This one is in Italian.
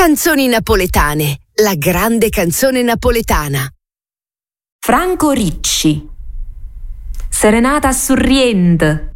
Canzoni napoletane, la grande canzone napoletana. Franco Ricci. Serenata a Surriend.